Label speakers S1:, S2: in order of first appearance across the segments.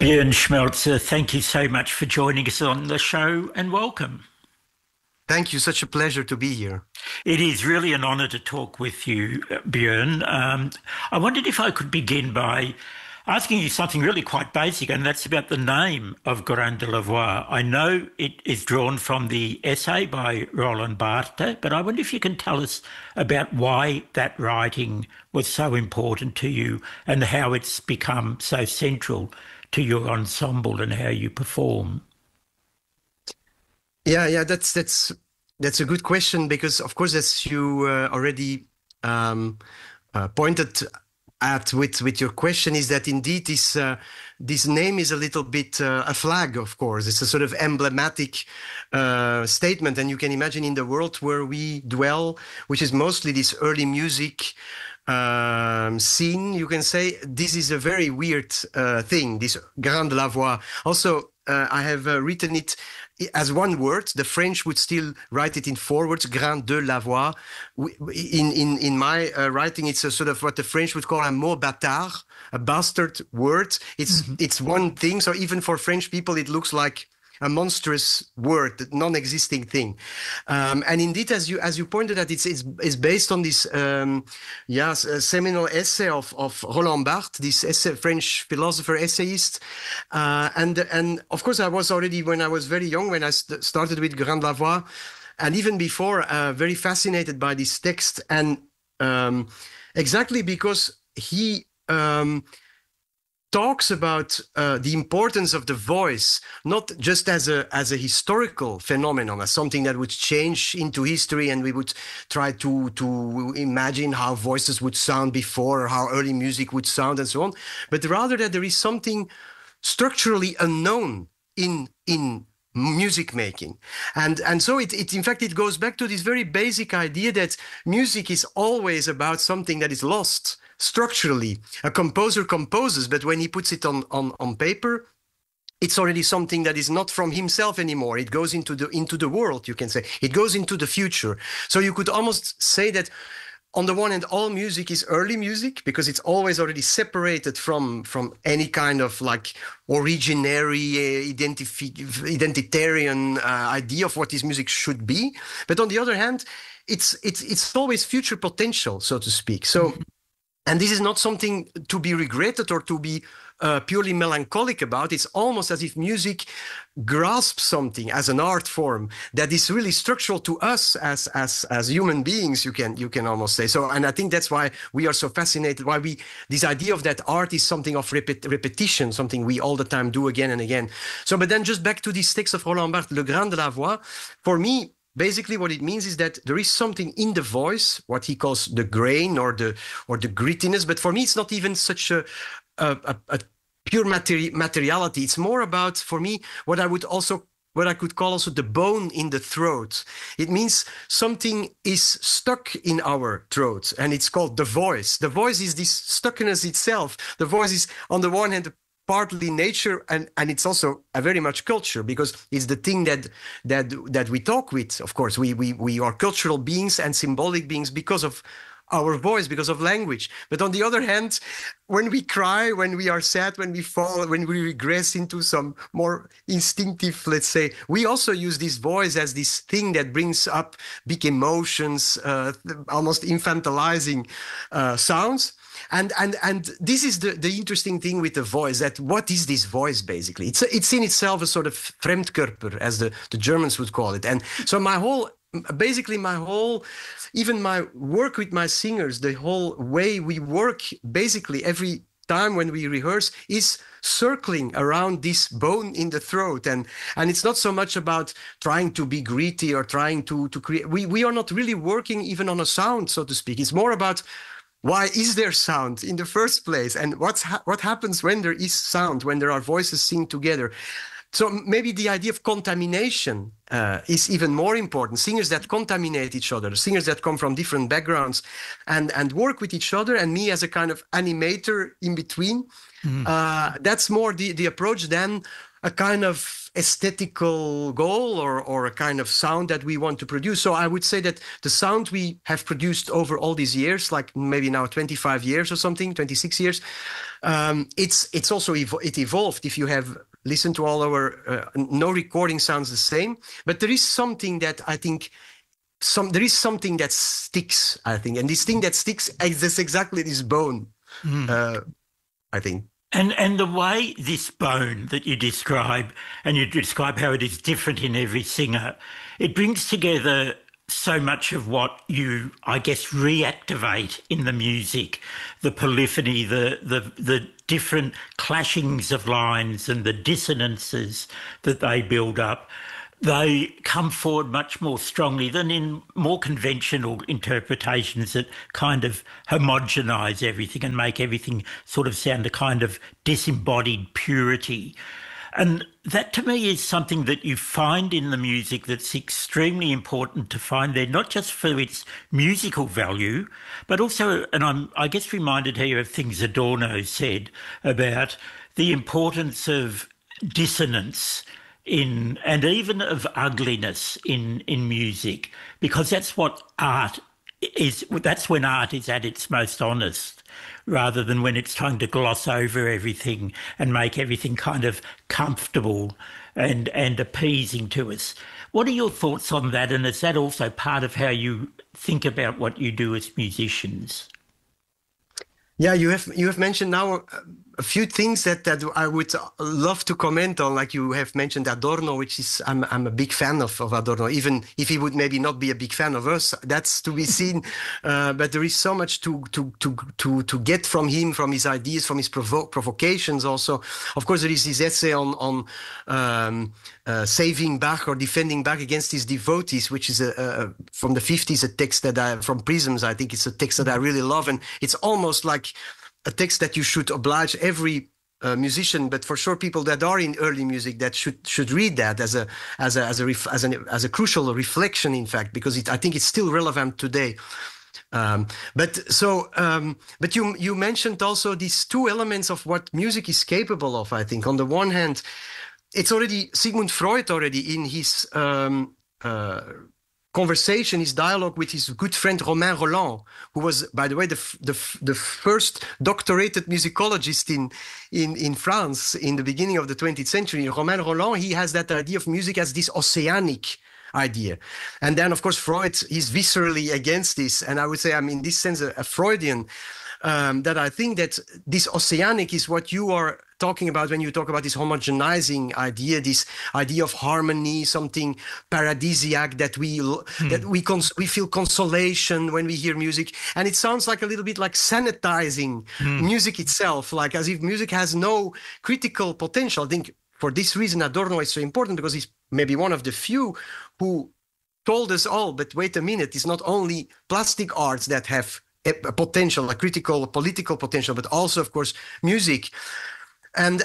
S1: Björn Schmelzer, thank you so much for joining us on the show and welcome.
S2: Thank you. Such a pleasure to be here.
S1: It is really an honour to talk with you, Björn. I wondered if I could begin by asking you something really quite basic, and that's about the name of Grain de la Voix. I know it is drawn from the essay by Roland Barthes, but I wonder if you can tell us about why that writing was so important to you and how it's become so central to your ensemble and how you perform.
S2: Yeah, that's a good question because, of course, as you already pointed at with your question, is that indeed this name is a little bit a flag. Of course, it's a sort of emblematic statement, and you can imagine in the world where we dwell, which is mostly this early music scene, you can say this is a very weird thing, this Grain de la Voix. Also, I have written it as one word. The French would still write it in four words, Grain de la Voix. In my writing, it's a sort of what the French would call un mot bâtard, a bastard word. It's one thing. So even for French people, it looks like a monstrous word, non-existing thing. And indeed, as you pointed out, it's based on this seminal essay of Roland Barthes, this French philosopher essayist. And of course, I was already, when I was very young, when I started with Grain de la Voix, and even before, very fascinated by this text. And exactly because he talks about the importance of the voice, not just as a historical phenomenon, as something that would change into history, and we would try to imagine how voices would sound before, or how early music would sound, and so on, but rather that there is something structurally unknown in music making. And so it in fact it goes back to this very basic idea that music is always about something that is lost structurally. A composer composes, but when he puts it on paper, it's already something that is not from himself anymore. It goes into the world, you can say. It goes into the future. So you could almost say that on the one hand, all music is early music because it's always already separated from any kind of like originary identitarian idea of what this music should be. But on the other hand, it's always future potential, so to speak. So. And this is not something to be regretted or to be purely melancholic about. It's almost as if music grasps something as an art form that is really structural to us as human beings. You can almost say so. And I think that's why we are so fascinated. Why this idea of that art is something of repetition, something we all the time do again and again. So, but then just back to this text of Roland Barthes, Le Grain de la Voix. For me, basically, what it means is that there is something in the voice, what he calls the grain or the grittiness. But for me, it's not even such a pure materiality. It's more about, for me, what I could call also the bone in the throat. It means something is stuck in our throat, and it's called the voice. The voice is this stuckness itself. The voice is, on the one hand, partly nature, and it's also a very much culture, because it's the thing that we talk with. Of course, we are cultural beings and symbolic beings because of our voice, because of language. But on the other hand, when we cry, when we are sad, when we fall, when we regress into some more instinctive, let's say, we also use this voice as this thing that brings up big emotions, almost infantilizing sounds. And this is the interesting thing with the voice, that what is this voice basically? It's in itself a sort of Fremdkörper, as the Germans would call it. And so even my work with my singers, the whole way we work, basically every time when we rehearse, is circling around this bone in the throat. And it's not so much about trying to be gritty or trying to create. We are not really working even on a sound, so to speak. It's more about, why is there sound in the first place? And what happens when there is sound, when there are voices sing together? So maybe the idea of contamination is even more important. Singers that contaminate each other, singers that come from different backgrounds and work with each other, and me as a kind of animator in between. That's more the approach than a kind of aesthetical goal or a kind of sound that we want to produce. So I would say that the sound we have produced over all these years, like maybe now 25 years or something, 26 years, it's also it evolved. If you have listened to all our, no recording sounds the same, but there is something that I think there is something that sticks, I think, and this thing that sticks is exactly this bone, I think.
S1: And the way this bone that you describe, and you describe how it is different in every singer, it brings together so much of what you, I guess, reactivate in the music, the polyphony, the different clashings of lines and the dissonances that they build up. They come forward much more strongly than in more conventional interpretations that kind of homogenise everything and make everything sort of sound a kind of disembodied purity. And that to me is something that you find in the music that's extremely important to find there, not just for its musical value, but also, and I'm, I guess, reminded here of things Adorno said about the importance of dissonance in, and even of ugliness in music, because that's what art is. That's when art is at its most honest, rather than when it's trying to gloss over everything and make everything kind of comfortable and appeasing to us. What are your thoughts on that? And is that also part of how you think about what you do as musicians?
S2: Yeah, you have mentioned now a few things that I would love to comment on. Like you have mentioned Adorno, which is I'm a big fan of Adorno, even if he would maybe not be a big fan of us. That's to be seen. But there is so much to get from him, from his ideas, from his provocations. Also, of course, there is his essay on saving Bach or defending Bach against his devotees, which is from the 50s, a text that from Prisms. I think it's a text that I really love, and it's almost like a text that you should oblige every musician, but for sure people that are in early music that should read that as a crucial reflection, in fact, because I think it's still relevant today. But you mentioned also these two elements of what music is capable of. I think on the one hand, it's already Sigmund Freud already in his conversation, his dialogue with his good friend Romain Rolland, who was, by the way, the first doctorated musicologist in France in the beginning of the 20th century. Romain Rolland, he has that idea of music as this oceanic idea. And then, of course, Freud is viscerally against this. And I would say I'm in this sense a Freudian, that I think that this oceanic is what you are talking about when you talk about this homogenizing idea, this idea of harmony, something paradisiac that we feel consolation when we hear music, and it sounds like a little bit like sanitizing music itself, like as if music has no critical potential. I think for this reason Adorno is so important, because he's maybe one of the few who told us all, but wait a minute, it's not only plastic arts that have a potential, a critical, political potential, but also, of course, music. And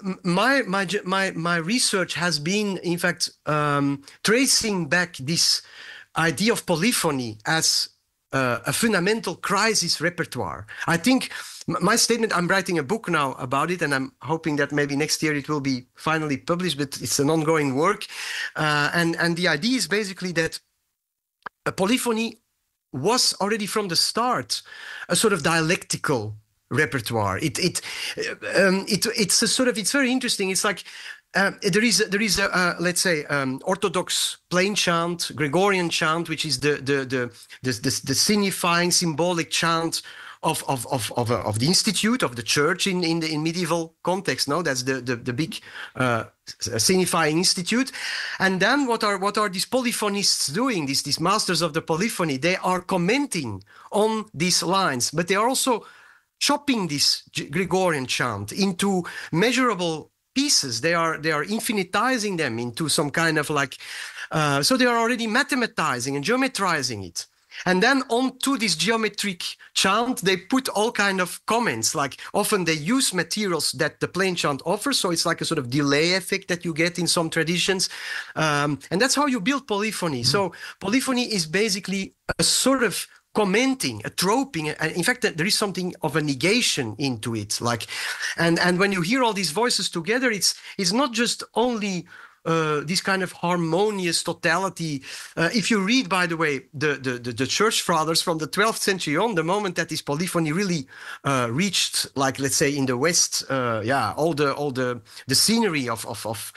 S2: my research has been, in fact, tracing back this idea of polyphony as a fundamental crisis repertoire. I think my statement, I'm writing a book now about it, and I'm hoping that maybe next year it will be finally published, but it's an ongoing work. And the idea is basically that a polyphony was already from the start a sort of dialectical repertoire. It's a sort of, it's very interesting. It's like there is a let's say Orthodox plain chant, Gregorian chant, which is the signifying symbolic chant of the institute of the church in medieval context. No, that's the big signifying institute. And then what are these polyphonists doing? These masters of the polyphony, they are commenting on these lines, but they are also chopping this Gregorian chant into measurable pieces. They are infinitizing them into some kind of like so they are already mathematizing and geometrizing it. And then onto this geometric chant, they put all kind of comments. Like often they use materials that the plain chant offers. So it's like a sort of delay effect that you get in some traditions. And that's how you build polyphony. So polyphony is basically a sort of commenting, a troping. In fact, there is something of a negation into it. Like, and when you hear all these voices together, it's not just only this kind of harmonious totality. If you read, by the way, the church fathers from the 12th century on, the moment that this polyphony really reached, like, let's say in the West, all the scenery of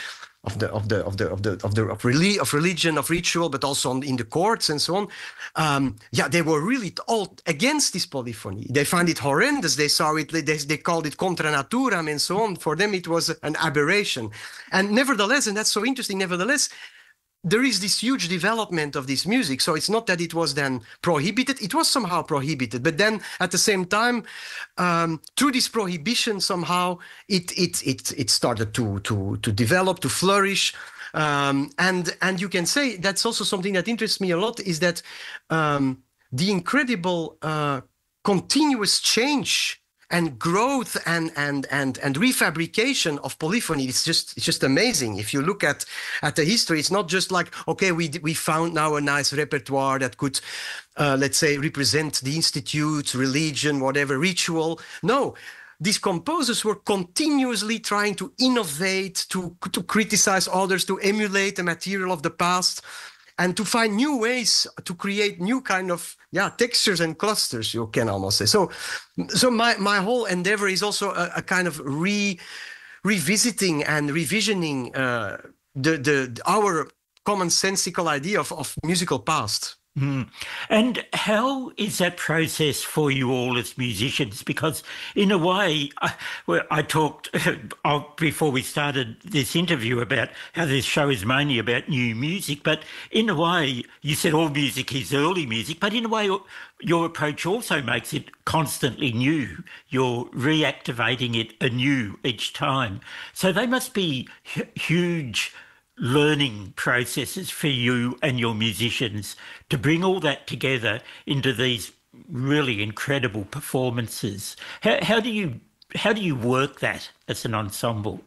S2: religion, of ritual, but also in the courts and so on. They were really all against this polyphony. They find it horrendous. They saw it. They called it contra naturam and so on. For them, it was an aberration. And nevertheless, and that's so interesting. Nevertheless, there is this huge development of this music. So it's not that it was then prohibited. It was somehow prohibited, but then at the same time, through this prohibition, somehow it started to develop, to flourish. And you can say that's also something that interests me a lot, is that the incredible continuous change and growth and refabrication of polyphony. It's just amazing. If you look at the history, it's not just like, okay, we found now a nice repertoire that could, let's say, represent the institute, religion, whatever, ritual. No, these composers were continuously trying to innovate, to criticize others, to emulate the material of the past, and to find new ways to create new kind of textures and clusters, you can almost say. So my whole endeavor is also a kind of revisiting and revisioning our commonsensical idea of musical past.
S1: Mm. And how is that process for you all as musicians? Because in a way, I talked before we started this interview about how this show is mainly about new music, but in a way, you said all music is early music, but in a way, your approach also makes it constantly new. You're reactivating it anew each time. So they must be huge learning processes for you and your musicians to bring all that together into these really incredible performances. How do you work that as an ensemble?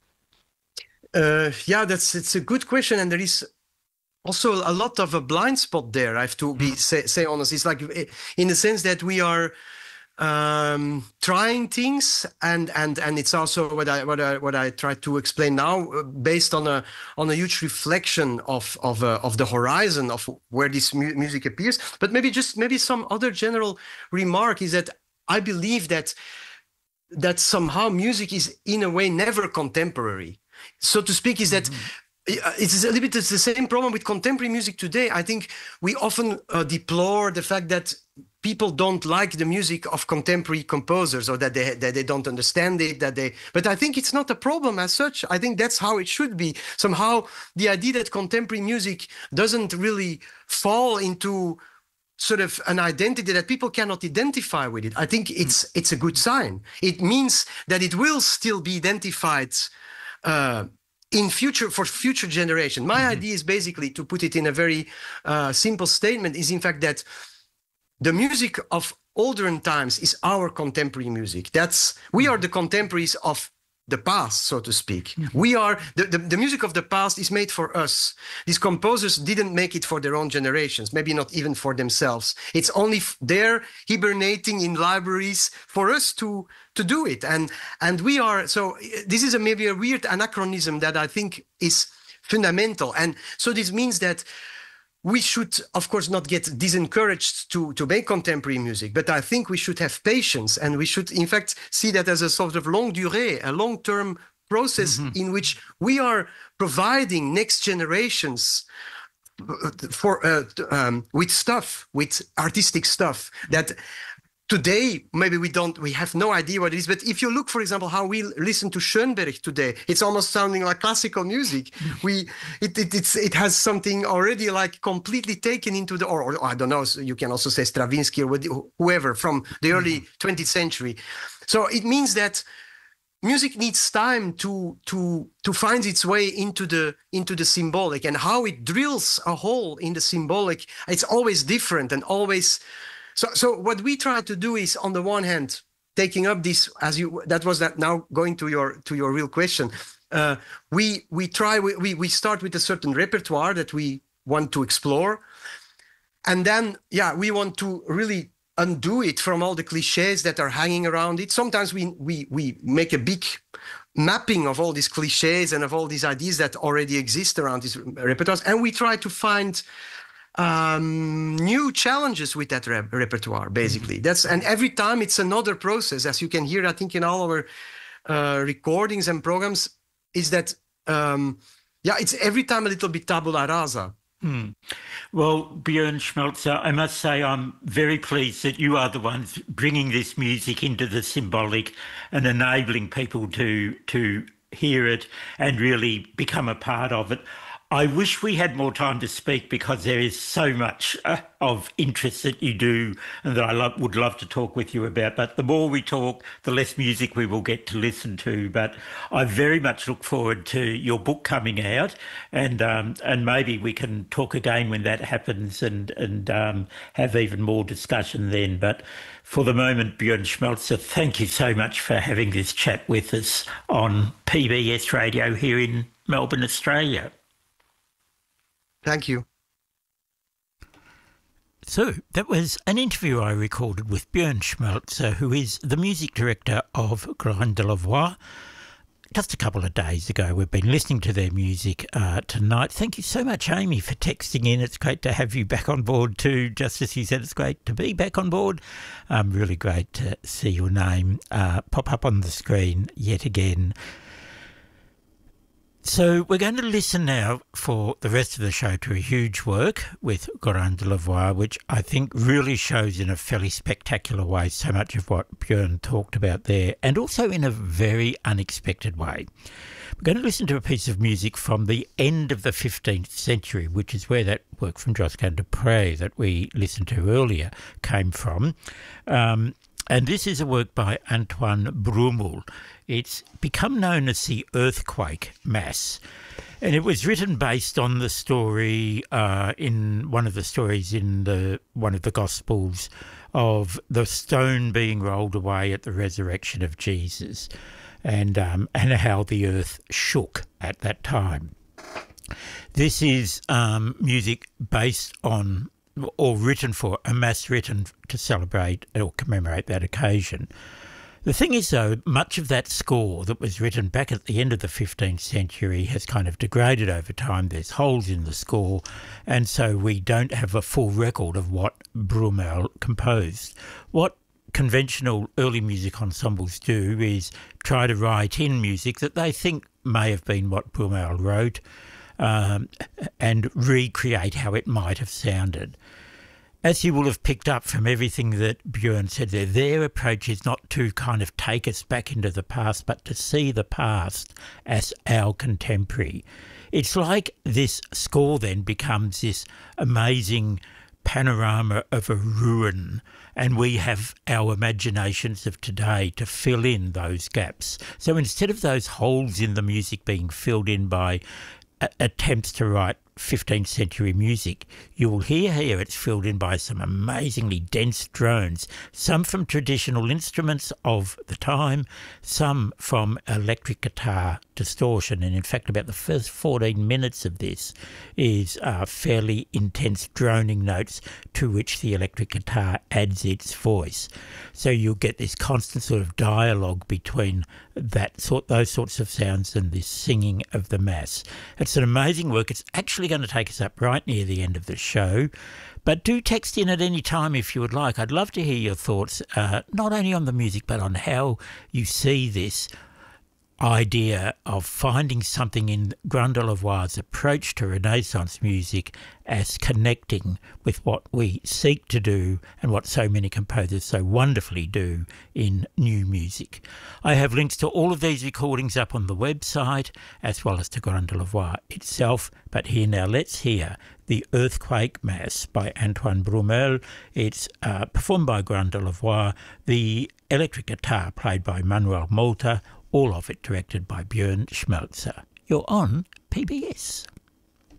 S2: It's a good question, and there is also a lot of a blind spot there. I have to say honest. It's like in the sense that we are trying things, and it's also what I try to explain now, based on a huge reflection of the horizon of where this music appears. But maybe some other general remark is that I believe that somehow music is in a way never contemporary, so to speak. Is that it's a little bit the same problem with contemporary music today. I think we often deplore the fact that people don't like the music of contemporary composers, or that they don't understand it, but I think it's not a problem as such. I think that's how it should be. Somehow the idea that contemporary music doesn't really fall into sort of an identity that people cannot identify with it, I think it's a good sign. It means that it will still be identified in future, for future generation. My idea is basically, to put it in a very simple statement, is in fact that the music of older times is our contemporary music. We are the contemporaries of the past, so to speak. We are the music of the past is made for us. These composers didn't make it for their own generations, maybe not even for themselves. It's only there hibernating in libraries for us to do it. And we are, so this is maybe a weird anachronism that I think is fundamental. And so this means that we should, of course, not get disencouraged to make contemporary music, but I think we should have patience, and we should, in fact, see that as a sort of longue durée, a long-term process in which we are providing next generations with artistic stuff that today, maybe we have no idea what it is. But if you look, for example, how we listen to Schoenberg today, it's almost sounding like classical music. It has something already like completely taken into or I don't know, you can also say Stravinsky or whoever from the early 20th century. So it means that music needs time to find its way into the symbolic, and how it drills a hole in the symbolic. It's always different and always. So what we try to do is, on the one hand, taking up this, now going to your real question. We start with a certain repertoire that we want to explore. And then, yeah, we want to really undo it from all the cliches that are hanging around it. Sometimes we make a big mapping of all these cliches and of all these ideas that already exist around these repertoires, and we try to find new challenges with that repertoire, basically. And every time it's another process, as you can hear, I think, in all our recordings and programs, is that it's every time a little bit tabula rasa.
S1: Well, Björn Schmelzer, I must say I'm very pleased that you are the ones bringing this music into the symbolic and enabling people to hear it and really become a part of it. I wish we had more time to speak, because there is so much of interest that you do and that I would love to talk with you about. But the more we talk, the less music we will get to listen to. But I very much look forward to your book coming out, and maybe we can talk again when that happens and have even more discussion then. But for the moment, Björn Schmelzer, thank you so much for having this chat with us on PBS Radio here in Melbourne, Australia.
S2: Thank you.
S1: So that was an interview I recorded with Björn Schmelzer, who is the music director of Grain de la Voix. Just a couple of days ago, we've been listening to their music tonight. Thank you so much, Amy, for texting in. It's great to have you back on board too. Just as you said, it's great to be back on board. Really great to see your name pop up on the screen yet again. So we're going to listen now for the rest of the show to a huge work with Grain de la Voix, which I think really shows in a fairly spectacular way so much of what Björn talked about there, and also in a very unexpected way. We're going to listen to a piece of music from the end of the 15th century, which is where that work from Josquin des Prez that we listened to earlier came from. And this is a work by Antoine Brumel. It's become known as the Earthquake Mass. And it was written based on the story in one of the stories in one of the Gospels of the stone being rolled away at the resurrection of Jesus, and how the earth shook at that time. This is music based on, or written for, a mass written to celebrate or commemorate that occasion. The thing is, though, much of that score that was written back at the end of the 15th century has kind of degraded over time. There's holes in the score, and so we don't have a full record of what Brumel composed. What conventional early music ensembles do is try to write in music that they think may have been what Brumel wrote, and recreate how it might have sounded. As you will have picked up from everything that Björn said there, their approach is not to kind of take us back into the past, but to see the past as our contemporary. It's like this score then becomes this amazing panorama of a ruin, and we have our imaginations of today to fill in those gaps. So instead of those holes in the music being filled in by attempts to write 15th century music, you will hear here it's filled in by some amazingly dense drones, some from traditional instruments of the time, some from electric guitar distortion. And in fact, about the first 14 minutes of this is fairly intense droning notes to which the electric guitar adds its voice. So you'll get this constant sort of dialogue between those sorts of sounds and this singing of the Mass. It's an amazing work. It's actually going to take us up right near the end of the show, but do text in at any time if you would like. I'd love to hear your thoughts, not only on the music but on how you see this idea of finding something in Grain de la Voix's approach to Renaissance music as connecting with what we seek to do and what so many composers so wonderfully do in new music. I have links to all of these recordings up on the website, as well as to Grain de la Voix itself. But here now, let's hear The Earthquake Mass by Antoine Brumel. It's performed by Grain de la Voix, the electric guitar played by Manuel Molta, all of it directed by Björn Schmelzer. You're on PBS.